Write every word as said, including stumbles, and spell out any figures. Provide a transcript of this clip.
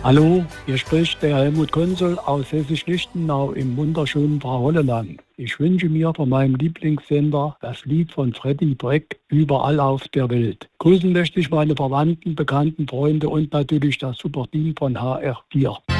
Hallo, hier spricht der Helmut Konsul aus Hessisch-Lichtenau im wunderschönen Frau-Holle-Land. Ich wünsche mir von meinem Lieblingssender das Lied von Freddie Breck überall auf der Welt. Grüßen möchte ich meine Verwandten, Bekannten, Freunde und natürlich das Super Team von H R vier.